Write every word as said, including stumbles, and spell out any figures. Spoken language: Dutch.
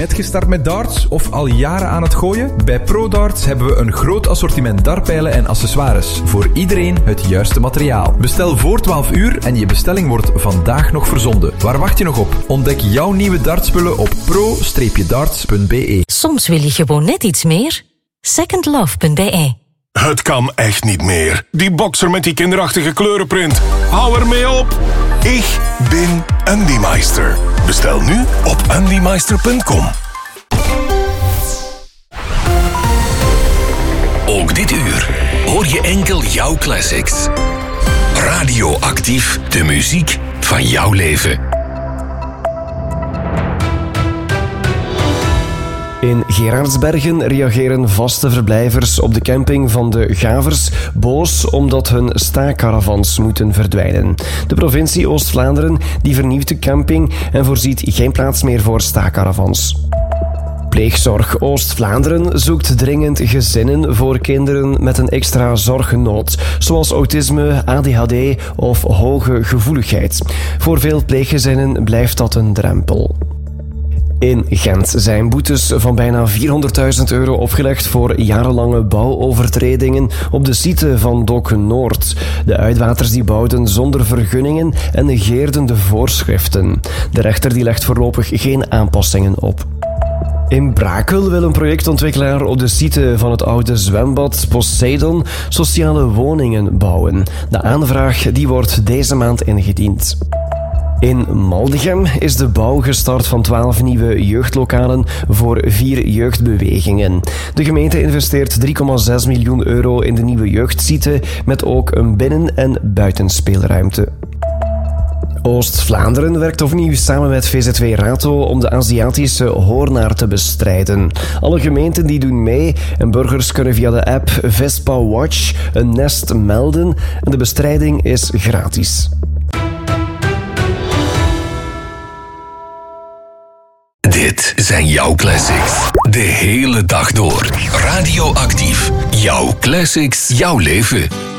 net gestart met darts of al jaren aan het gooien? Bij ProDarts hebben we een groot assortiment dartpijlen en accessoires. Voor iedereen het juiste materiaal. Bestel voor twaalf uur en je bestelling wordt vandaag nog verzonden. Waar wacht je nog op? Ontdek jouw nieuwe dartspullen op pro darts punt b e. Soms wil je gewoon net iets meer. second love punt b e. Het kan echt niet meer. Die boxer met die kinderachtige kleurenprint. Hou ermee op. Ik ben Andy Meister. Bestel nu op andy meister punt com. Ook dit uur hoor je enkel jouw classics. Radioactief, de muziek van jouw leven. In Geraardsbergen reageren vaste verblijvers op de camping van de Gavers boos omdat hun staakcaravans moeten verdwijnen. De provincie Oost-Vlaanderen die vernieuwt de camping en voorziet geen plaats meer voor staakcaravans. Pleegzorg Oost-Vlaanderen zoekt dringend gezinnen voor kinderen met een extra zorgnood, zoals autisme, A D H D of hoge gevoeligheid. Voor veel pleeggezinnen blijft dat een drempel. In Gent zijn boetes van bijna vierhonderdduizend euro opgelegd voor jarenlange bouwovertredingen op de site van Dokken Noord. De uitwaters die bouwden zonder vergunningen en negeerden de voorschriften. De rechter die legt voorlopig geen aanpassingen op. In Brakel wil een projectontwikkelaar op de site van het oude zwembad Poseidon sociale woningen bouwen. De aanvraag die wordt deze maand ingediend. In Maldegem is de bouw gestart van twaalf nieuwe jeugdlokalen voor vier jeugdbewegingen. De gemeente investeert drie komma zes miljoen euro in de nieuwe jeugdsite met ook een binnen- en buitenspeelruimte. Oost-Vlaanderen werkt opnieuw samen met V Z W Rato om de Aziatische hoornaar te bestrijden. Alle gemeenten die doen mee en burgers kunnen via de app Vespa Watch een nest melden en de bestrijding is gratis. Dit zijn jouw classics. De hele dag door. Radioactief. Jouw classics, jouw leven.